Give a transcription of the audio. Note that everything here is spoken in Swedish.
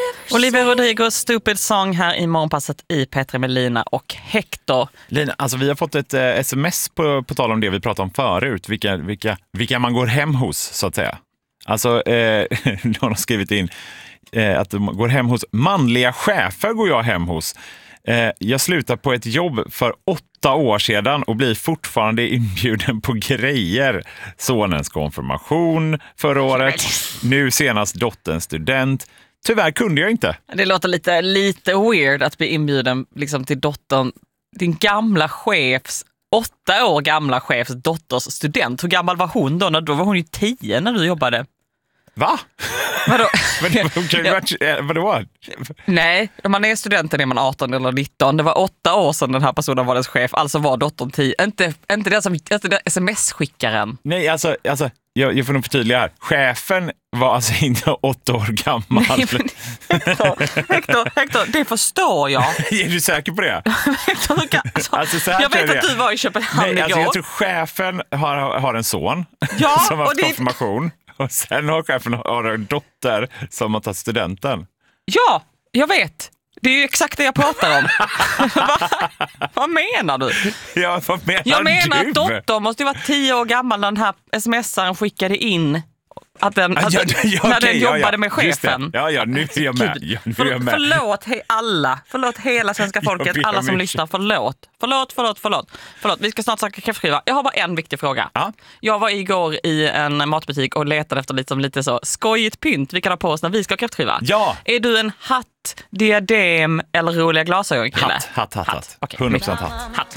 Olivia Rodrigo, Stupid Song här i morgonpasset i P3 med Lina och Hector. Lina, alltså vi har fått ett sms på tal om det vi pratade om förut. Vilka man går hem hos, så att säga. Alltså, någon har skrivit in att de går hem hos manliga chefer går jag hem hos. Jag slutar på ett jobb för 8 år sedan och blir fortfarande inbjuden på grejer. Sonens konfirmation förra året, nu senast dotterns student. Tyvärr kunde jag inte. Det låter lite weird att bli inbjuden liksom, till dottern, din gamla chefs, 8 år gamla chefs dotters student. Hur gammal var hon då? Då var hon ju 10 när du jobbade. Va? Vadå? Vadå? Nej, om man är studenten är man 18 eller 19. Det var 8 år sedan den här personen var dess chef. Alltså var dottern 10. Inte det som sms-skickaren. Nej, alltså jag får nog förtydliga här. Chefen var alltså inte 8 år gammal. Nej, men, Hector, det förstår jag. Är du säker på det? Hector, jag vet att du var i Köpenhamn igår. Jag tror chefen har en son som har haft konfirmation. Och sen har chefen en dotter som har tagit studenten. Ja, jag vet. Det är ju exakt det jag pratar om. Vad menar du? Ja, vad menar jag menar du? Att dottern måste ju vara 10 år gammal när den här smsaren skickade in att den, när den jobbade med chefen. Ja, nu är jag med. Förlåt hela svenska folket, alla som lyssnar. Förlåt. Vi ska snart söka kräftskiva. Jag har bara en viktig fråga. Jag var igår i en matbutik och letade efter lite så skojigt pynt vi kan ha på oss när vi ska ha kräftskiva. Ja. Är du en hatt, diadem eller roliga glasögon, kille? Hatt. Okay. 100% hatt.